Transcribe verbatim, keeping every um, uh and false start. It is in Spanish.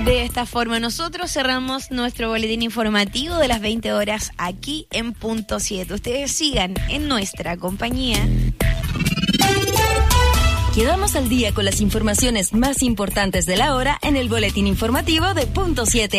De esta forma nosotros cerramos nuestro boletín informativo de las veinte horas aquí en Punto siete. Ustedes sigan en nuestra compañía. Quedamos al día con las informaciones más importantes de la hora en el boletín informativo de Punto siete.